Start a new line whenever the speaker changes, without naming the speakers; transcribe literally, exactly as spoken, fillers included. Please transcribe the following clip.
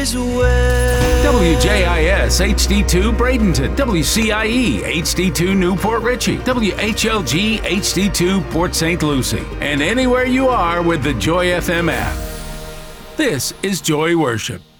is well.
W J I S H D two Bradenton, W C I E H D two Newport Richey, W H L G H D two Port Saint Lucie, and anywhere you are with the Joy F M app. This is Joy Worship.